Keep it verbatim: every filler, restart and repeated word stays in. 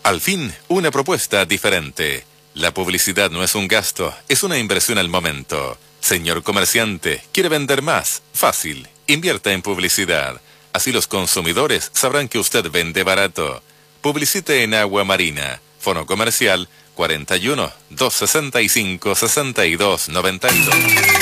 Al fin, una propuesta diferente. La publicidad no es un gasto, es una inversión al momento. Señor comerciante, ¿quiere vender más? Fácil, invierta en publicidad. Así los consumidores sabrán que usted vende barato. Publicite en Agua Marina. Fono comercial cuarenta y uno, doscientos sesenta y cinco, sesenta y dos noventa y dos.